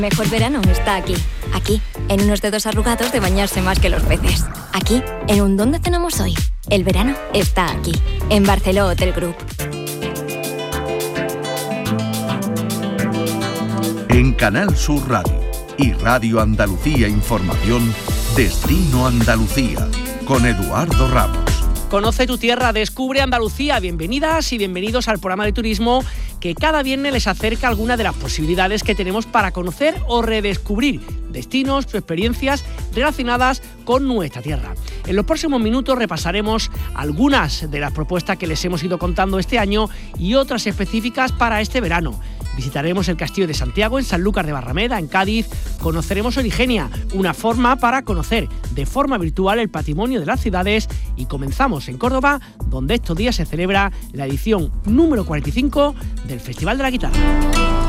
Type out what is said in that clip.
Mejor verano está aquí. Aquí, en unos dedos arrugados de bañarse más que los peces. Aquí, en un ¿dónde cenamos hoy? El verano está aquí. En Barceló Hotel Group. En Canal Sur Radio y Radio Andalucía Información, Destino Andalucía, con Eduardo Ramos. Conoce tu tierra, descubre Andalucía. Bienvenidas y bienvenidos al programa de turismo que cada viernes les acerca algunas de las posibilidades que tenemos para conocer o redescubrir destinos o experiencias relacionadas con nuestra tierra. En los próximos minutos repasaremos algunas de las propuestas que les hemos ido contando este año y otras específicas para este verano. Visitaremos el Castillo de Santiago en Sanlúcar de Barrameda, en Cádiz. Conoceremos Origenia, una forma para conocer de forma virtual el patrimonio de las ciudades. Y comenzamos en Córdoba, donde estos días se celebra la edición número 45 del Festival de la Guitarra.